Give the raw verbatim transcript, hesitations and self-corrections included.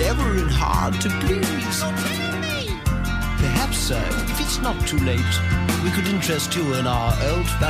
clever and hard to please. Perhaps, sir, if it's not too late, we could interest you in our old